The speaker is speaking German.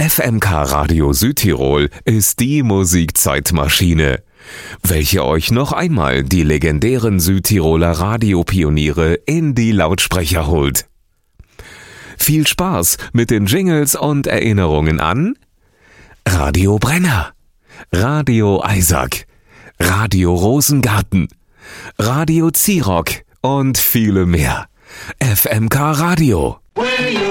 FMK Radio Südtirol ist die Musikzeitmaschine, welche euch noch einmal die legendären Südtiroler Radiopioniere in die Lautsprecher holt. Viel Spaß mit den Jingles und Erinnerungen an Radio Brenner, Radio Eisack, Radio Rosengarten, Radio Zirock und viele mehr. FMK Radio.